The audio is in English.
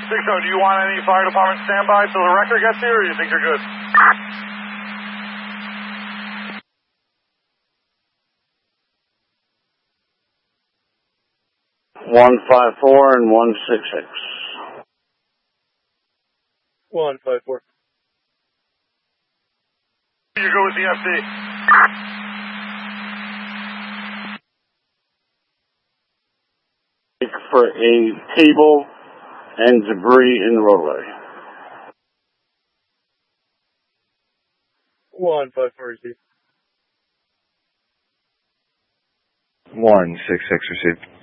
Do you want any fire department standby till the wrecker gets here, or you think you're good? 154 and 166. 154. You go with the FD. For a table and debris in the roadway. 154 received. 166 received.